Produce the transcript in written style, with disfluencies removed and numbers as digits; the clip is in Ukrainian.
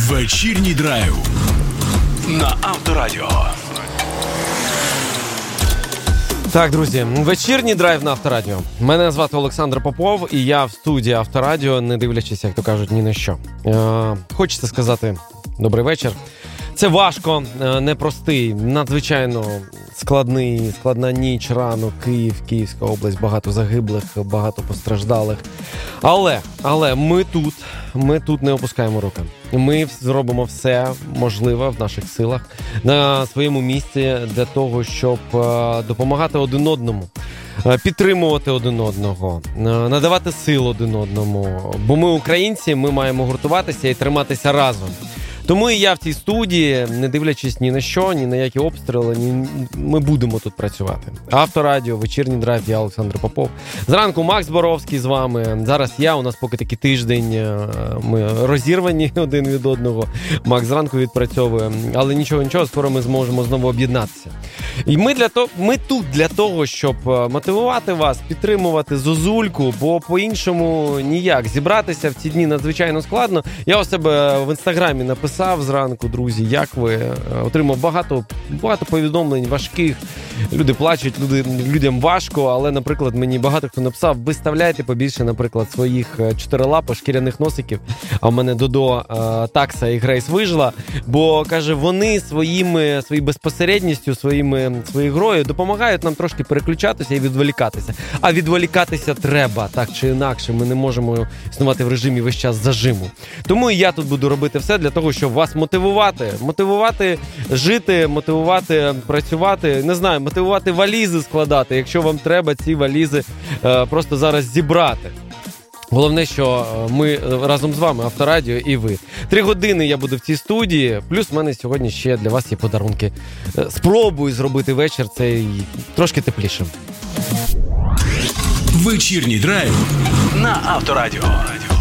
Вечірній драйв на Авторадіо. Так, друзі, вечірній драйв на Авторадіо. Мене звати Олександр Попов, і я в студії Авторадіо, не дивлячись, як то кажуть, ні на що. Хочеться сказати добрий вечір. Це важко, непростий, надзвичайно складна ніч, ранок, Київ, Київська область, багато загиблих, багато постраждалих. Але ми тут не опускаємо руки. Ми зробимо все можливе в наших силах на своєму місці для того, щоб допомагати один одному, підтримувати один одного, надавати сил один одному. Бо ми українці, ми маємо гуртуватися і триматися разом. Тому і я в цій студії, не дивлячись ні на що, ні на які обстріли, ми будемо тут працювати. Авторадіо, вечірній драйв, я Олександр Попов. Зранку Макс Боровський з вами. Зараз у нас поки такий тиждень, ми розірвані один від одного. Макс зранку відпрацьовує, але нічого, скоро ми зможемо знову об'єднатися. І ми тут для того, щоб мотивувати вас, підтримувати зозульку, бо по-іншому ніяк. Зібратися в ці дні надзвичайно складно. Я у себе в інстаграмі написав зранку, друзі, як ви. Отримав багато повідомлень важких. Люди плачуть, людям важко, але, наприклад, мені багато хто написав, виставляйте побільше, наприклад, своїх чотирилапих шкіряних носиків, а в мене Додо, Такса і Грейс вижила, бо, каже, вони своєю безпосередністю, своєю грою допомагають нам трошки переключатися і відволікатися. А відволікатися треба, так чи інакше, ми не можемо існувати в режимі весь час зажиму. Тому і я тут буду робити все для того, щоб вас мотивувати жити, мотивувати працювати, не знаю, мотивувати валізи складати, якщо вам треба ці валізи просто зараз зібрати. Головне, що ми разом з вами, Авторадіо, і ви. 3 години я буду в цій студії, плюс в мене сьогодні ще для вас є подарунки. Спробую зробити вечір цей трошки теплішим. Вечірній драйв на Авторадіо.